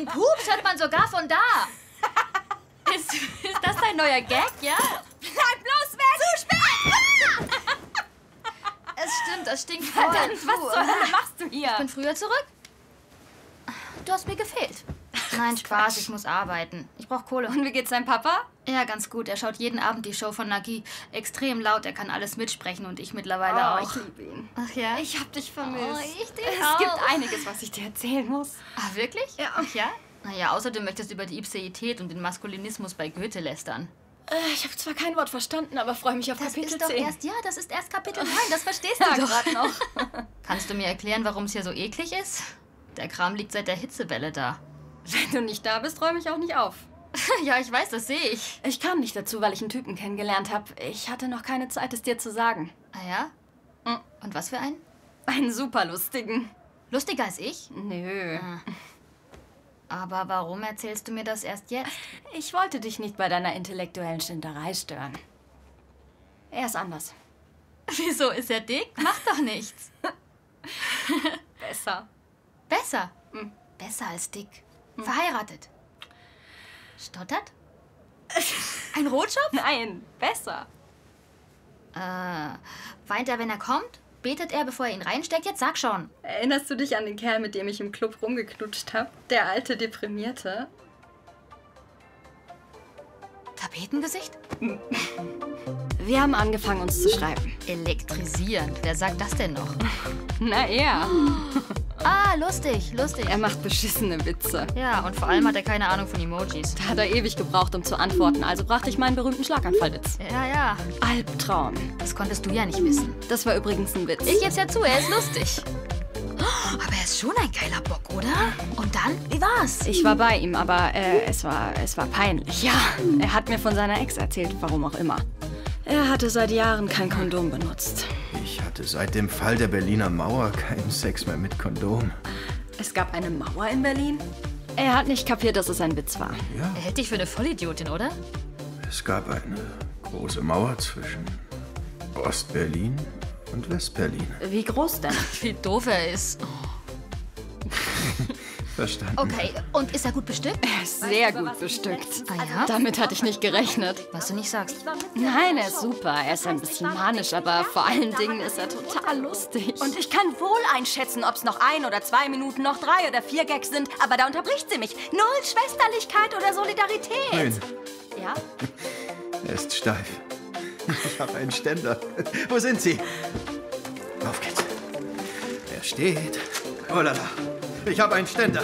Pups hört man sogar von da. Ist das dein neuer Gag, ja? Bleib bloß weg! Zu spät! Es stimmt, das stinkt voll. Verdammt, was zur Hölle machst du hier? Ich bin früher zurück. Du hast mir gefehlt. Nein, Spaß, ich muss arbeiten. Ich brauche Kohle. Und wie geht's deinem Papa? Ja, ganz gut. Er schaut jeden Abend die Show von Nagi. Extrem laut, er kann alles mitsprechen und ich mittlerweile auch. Ich liebe ihn. Ach ja? Ich hab dich vermisst. Oh, ich dich Es auch. gibt einiges, was ich dir erzählen muss. Ah, wirklich? Ja. Ach ja? Naja, außer du möchtest über die Ipseität und den Maskulinismus bei Goethe lästern. Ich habe zwar kein Wort verstanden, aber freue mich auf Kapitel 10. Das ist erst Kapitel 9, das verstehst du Ja, doch. gerade noch. Kannst du mir erklären, warum es hier so eklig ist? Der Kram liegt seit der Hitzewelle da. Wenn du nicht da bist, räume ich auch nicht auf. Ja, ich weiß, das sehe ich. Ich kam nicht dazu, weil ich einen Typen kennengelernt habe. Ich hatte noch keine Zeit, es dir zu sagen. Ah ja? Mhm. Und was für einen? Einen super lustigen. Lustiger als ich? Nö. Aber warum erzählst du mir das erst jetzt? Ich wollte dich nicht bei deiner intellektuellen Schinderei stören. Er ist anders. Wieso, ist er dick? Macht doch nichts. Besser. Besser? Mhm. Besser als dick. Verheiratet. Stottert? Ein Rotschopf? Nein, besser. Weint er, wenn er kommt? Betet er, bevor er ihn reinsteckt? Jetzt sag schon. Erinnerst du dich an den Kerl, mit dem ich im Club rumgeknutscht habe? Der alte Deprimierte? Tapetengesicht? Wir haben angefangen, uns zu schreiben. Elektrisierend. Wer sagt das denn noch? Na, er. Ah, lustig, lustig. Er macht beschissene Witze. Ja, und vor allem hat er keine Ahnung von Emojis. Da hat er ewig gebraucht, um zu antworten. Also brachte ich meinen berühmten Schlaganfallwitz. Ja, ja. Albtraum. Das konntest du ja nicht wissen. Das war übrigens ein Witz. Ich geb's ja zu, er ist lustig. Aber er ist schon ein geiler Bock, oder? Und dann? Wie war's? Ich war bei ihm, aber es war peinlich. Ja, er hat mir von seiner Ex erzählt, warum auch immer. Er hatte seit Jahren kein Kondom benutzt. Ich hatte seit dem Fall der Berliner Mauer keinen Sex mehr mit Kondom. Es gab eine Mauer in Berlin? Er hat nicht kapiert, dass es ein Witz war. Ja, Er hält dich für eine Vollidiotin, oder? es gab eine große Mauer zwischen Ostberlin und Westberlin. Wie groß denn? Wie doof er ist. Verstanden? Okay, und ist er gut bestückt? Er ist sehr gut bestückt. Ah ja? Damit hatte ich nicht gerechnet. Was du nicht sagst. Nein, er ist super. Er ist ein bisschen manisch, aber vor allen Dingen ist er total lustig. Und ich kann wohl einschätzen, ob es noch 1 oder 2 Minuten, noch 3 oder 4 Gags sind. Aber da unterbricht sie mich. Null Schwesterlichkeit oder Solidarität. Nein, Ja? er ist steif. Ich habe einen Ständer. Wo sind Sie? Auf geht's. Er steht. Oh la la. Ich habe einen Ständer.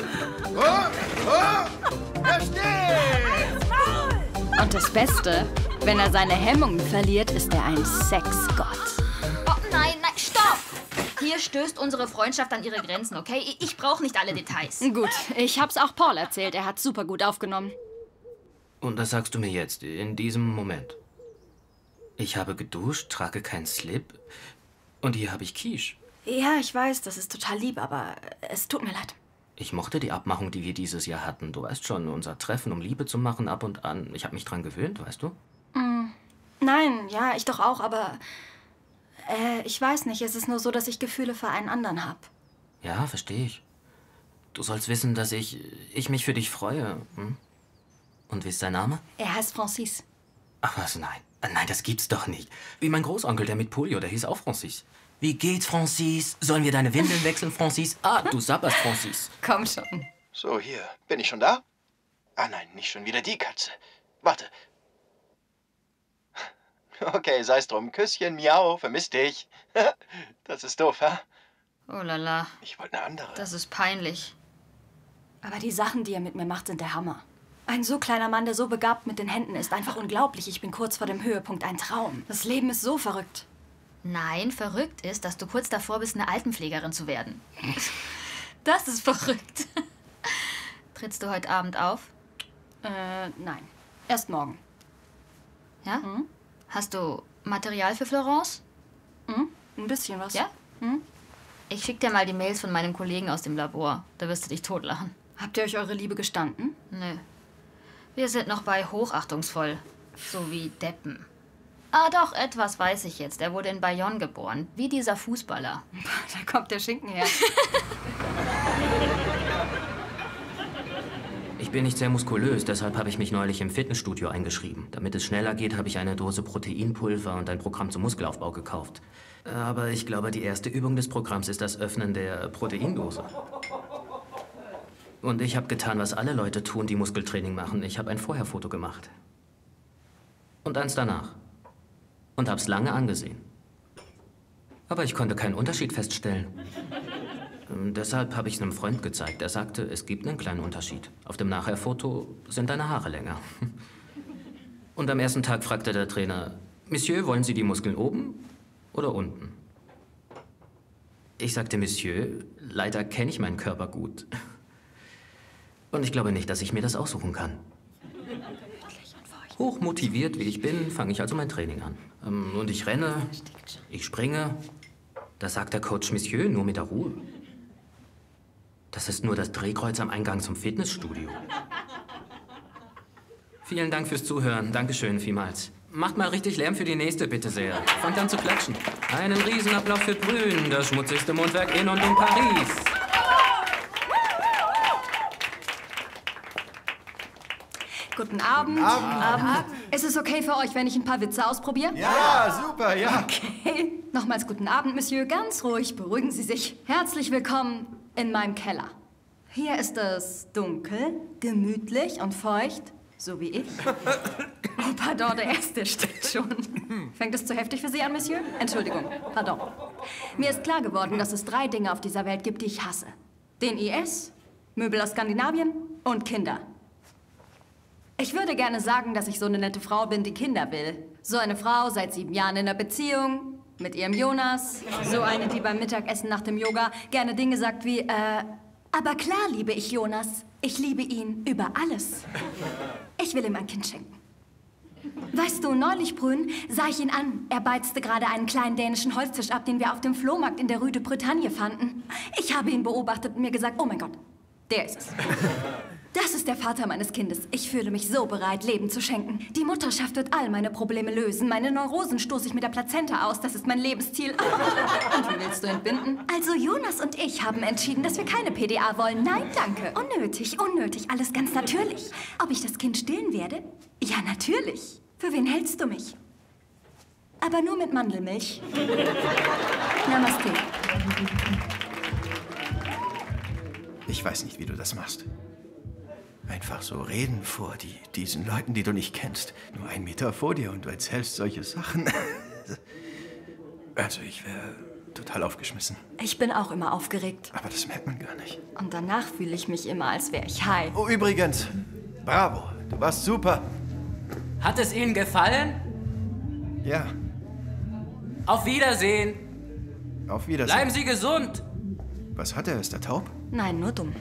Er steht! Und das Beste, wenn er seine Hemmungen verliert, ist er ein Sexgott. Oh, nein, stopp! Hier stößt unsere Freundschaft an ihre Grenzen, okay? Ich brauche nicht alle Details. Gut, ich hab's auch Paul erzählt. Er hat super gut aufgenommen. Und das sagst du mir jetzt, in diesem Moment. Ich habe geduscht, trage keinen Slip und hier habe ich Quiche. Ja, ich weiß, das ist total lieb, aber es tut mir leid. Ich mochte die Abmachung, die wir dieses Jahr hatten. Du weißt schon, unser Treffen, um Liebe zu machen, ab und an. Ich habe mich dran gewöhnt, weißt du? Nein, ja, ich doch auch, aber ich weiß nicht. Es ist nur so, dass ich Gefühle für einen anderen habe. Ja, verstehe ich. Du sollst wissen, dass ich mich für dich freue. Hm? Und wie ist sein Name? Er heißt Francis. Ach was, nein. Nein, das gibt's doch nicht. Wie mein Großonkel, der mit Polio, der hieß auch Francis. Wie geht's, Francis? Sollen wir deine Windeln wechseln, Francis? Ah, du sabberst, Francis. Komm schon. So, hier. Bin ich schon da? Ah nein, nicht schon wieder die Katze. Warte. Okay, sei's drum. Küsschen, miau, vermisst dich. Das ist doof, hä? Oh la la, Ich wollte eine andere. das ist peinlich. Aber die Sachen, die er mit mir macht, sind der Hammer. Ein so kleiner Mann, der so begabt mit den Händen ist, einfach unglaublich. Ich bin kurz vor dem Höhepunkt, ein Traum. Das Leben ist so verrückt. Nein, verrückt ist, dass du kurz davor bist, eine Altenpflegerin zu werden. Das ist verrückt. Trittst du heute Abend auf? Nein. Erst morgen. Ja? Hast du Material für Florence? Ein bisschen was. Ja? Ich schick dir mal die Mails von meinem Kollegen aus dem Labor. Da wirst du dich totlachen. Habt ihr euch eure Liebe gestanden? Nö. Wir sind noch bei hochachtungsvoll. So wie Deppen. Ah doch, etwas weiß ich jetzt. Er wurde in Bayonne geboren. Wie dieser Fußballer. Da kommt der Schinken her. bin nicht sehr muskulös, deshalb habe ich mich neulich im Fitnessstudio eingeschrieben. Damit es schneller geht, habe ich eine Dose Proteinpulver und ein Programm zum Muskelaufbau gekauft. Aber ich glaube, die erste Übung des Programms ist das Öffnen der Proteindose. Und ich habe getan, was alle Leute tun, die Muskeltraining machen. Ich habe ein Vorherfoto gemacht. Und eins danach. Und habe es lange angesehen. Aber ich konnte keinen Unterschied feststellen. Deshalb habe ich es einem Freund gezeigt. Er sagte, es gibt einen kleinen Unterschied. Auf dem Nachherfoto sind deine Haare länger. Und am ersten Tag fragte der Trainer, Monsieur, wollen Sie die Muskeln oben oder unten? Ich sagte, Monsieur, leider kenne ich meinen Körper gut. Und ich glaube nicht, dass ich mir das aussuchen kann. Hochmotiviert wie ich bin, fange ich also mein Training an. Und ich renne, ich springe. Da sagt der Coach, Monsieur, nur mit der Ruhe. Das ist nur das Drehkreuz am Eingang zum Fitnessstudio. Vielen Dank fürs Zuhören. Dankeschön vielmals. Macht mal richtig Lärm für die nächste, bitte sehr. Fangt an zu klatschen. Einen Riesenapplaus für Brünn, das schmutzigste Mundwerk in und um Paris. Guten Abend. Abend. Ist es okay für euch, wenn ich ein paar Witze ausprobiere? Ja, super, ja. Okay. Nochmals guten Abend, Monsieur. Ganz ruhig, beruhigen Sie sich. Herzlich willkommen in meinem Keller. Hier ist es dunkel, gemütlich und feucht, so wie ich. Oh, pardon, der erste steht schon. Fängt es zu heftig für Sie an, Monsieur? Entschuldigung, pardon. Mir ist klar geworden, dass es 3 Dinge auf dieser Welt gibt, die ich hasse. Den IS, Möbel aus Skandinavien und Kinder. Ich würde gerne sagen, dass ich so eine nette Frau bin, die Kinder will. So eine Frau seit 7 Jahren in einer Beziehung mit ihrem Jonas. So eine, die beim Mittagessen nach dem Yoga gerne Dinge sagt wie, aber klar liebe ich Jonas. Ich liebe ihn über alles. Ich will ihm ein Kind schenken. Weißt du, neulich, Brünn, sah ich ihn an. Er beizte gerade einen kleinen dänischen Holztisch ab, den wir auf dem Flohmarkt in der Rue de Bretagne fanden. Ich habe ihn beobachtet und mir gesagt, oh mein Gott, der ist es. Das ist der Vater meines Kindes. Ich fühle mich so bereit, Leben zu schenken. Die Mutterschaft wird all meine Probleme lösen. Meine Neurosen stoße ich mit der Plazenta aus. Das ist mein Lebensziel. Und wie willst du entbinden? Also Jonas und ich haben entschieden, dass wir keine PDA wollen. Nein, danke. Unnötig, unnötig. Alles ganz natürlich. Ob ich das Kind stillen werde? Ja, natürlich. Für wen hältst du mich? Aber nur mit Mandelmilch. Namaste. Ich weiß nicht, wie du das machst. Einfach so reden vor diesen Leuten, die du nicht kennst. Nur 1 Meter vor dir und du erzählst solche Sachen. Also ich wäre total aufgeschmissen. Ich bin auch immer aufgeregt. Aber das merkt man gar nicht. Und danach fühle ich mich immer, als wäre ich high. Oh, übrigens, bravo, du warst super. Hat es Ihnen gefallen? Ja, Auf Wiedersehen. auf Wiedersehen. Bleiben Sie gesund. Was hat er? Ist er taub? Nein, nur dumm.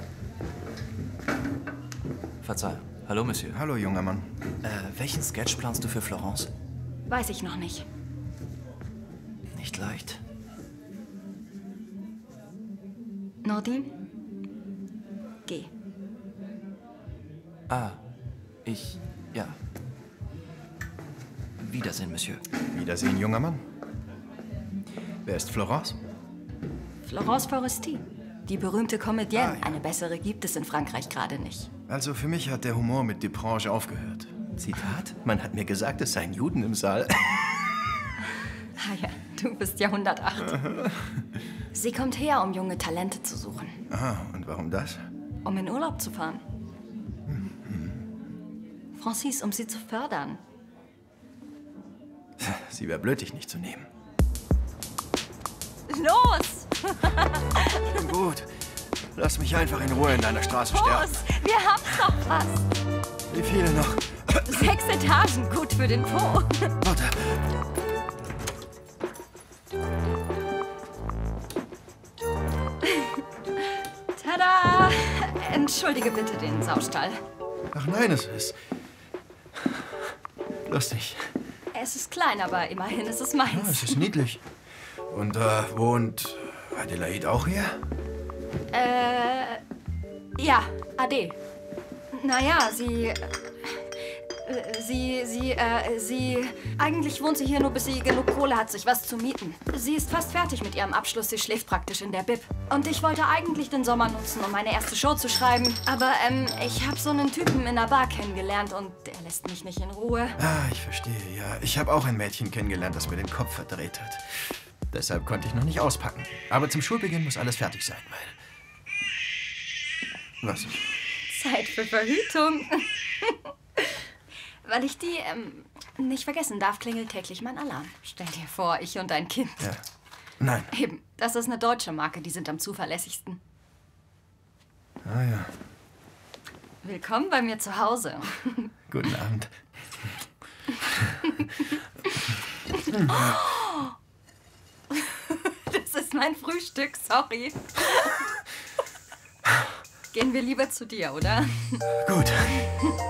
Verzeih. Hallo, Monsieur. Hallo, junger Mann. Welchen Sketch planst du für Florence? Weiß ich noch nicht. Nicht leicht. Nordin? Geh. Ja. Wiedersehen, Monsieur. Wiedersehen, junger Mann. Wer ist Florence? Florence Foresti. Die berühmte Comedienne. Eine bessere gibt es in Frankreich gerade nicht. Also für mich hat der Humor mit Duprange aufgehört. Zitat, man hat mir gesagt, es seien Juden im Saal. Ah ja, du bist ja 108. Sie kommt her, um junge Talente zu suchen. Ah, und warum das? Um in Urlaub zu fahren. Francis, um sie zu fördern. Sie wäre blöd, dich nicht zu nehmen. Los! Gut, lass mich einfach in Ruhe in deiner Straße sterben. Los! Wir haben's doch fast. Wie viele noch? 6 Etagen, gut für den Po. Warte. Tada! Entschuldige bitte den Saustall. Ach nein, es ist lustig. Es ist klein, aber immerhin ist es Ja, meins. es ist niedlich. Und wohnt Adelaide auch hier? Ja, Ade. Naja, sie... Eigentlich wohnt sie hier nur, bis sie genug Kohle hat, sich was zu mieten. Sie ist fast fertig mit ihrem Abschluss. Sie schläft praktisch in der Bib. Und ich wollte eigentlich den Sommer nutzen, um meine erste Show zu schreiben. Aber, ich habe so einen Typen in der Bar kennengelernt und der lässt mich nicht in Ruhe. Ah, ich verstehe, ja. Ich habe auch ein Mädchen kennengelernt, das mir den Kopf verdreht hat. Deshalb konnte ich noch nicht auspacken. Aber zum Schulbeginn muss alles fertig sein, weil... Was? Zeit für Verhütung. Weil ich die, nicht vergessen darf, klingelt täglich mein Alarm. Stell dir vor, ich und ein Kind. Ja. Nein. Eben, das ist eine deutsche Marke, die sind am zuverlässigsten. Ah ja. Willkommen bei mir zu Hause. Guten Abend. Das ist mein Frühstück, sorry. Gehen wir lieber zu dir, oder? Gut.